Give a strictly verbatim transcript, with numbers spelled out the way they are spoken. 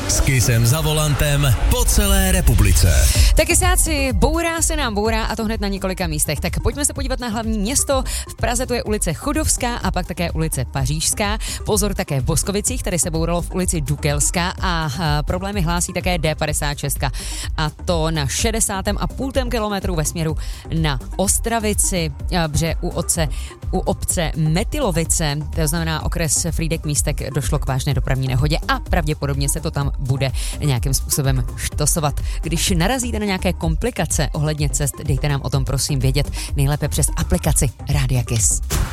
S Kissem za volantem po celé republice. Taky sáci, bourá se nám bourá a to hned na několika místech. Tak pojďme se podívat na hlavní město. V Praze to je ulice Chodovská a pak také ulice Pařížská. Pozor také v Boskovicích, tady se bouralo v ulici Dukelská a problémy hlásí také D padesát šest. A to na šedesátém a půl kilometru ve směru na Ostravici, protože u obce, u obce Metylovice, to znamená okres Frýdek Místek, došlo k vážné dopravní nehodě a pravděpodobně se to tam bude nějakým způsobem štosovat. Když narazíte na nějaké komplikace ohledně cest, dejte nám o tom prosím vědět, nejlépe přes aplikaci Rádia Kiss.